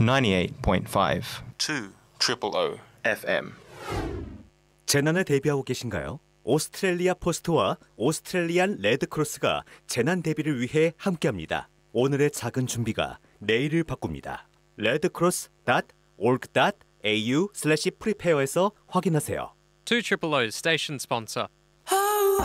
98.5 2 FM. 재난에 대비하고 계신가요? 오스트레일리아 포스트와 오스트레일리안 레드크로스가 재난 대비를 위해 함께합니다. 오늘의 작은 준비가 내일을 바꿉니다. redcross.org.au/prepare에서 확인하세요. 2 O's station sponsor.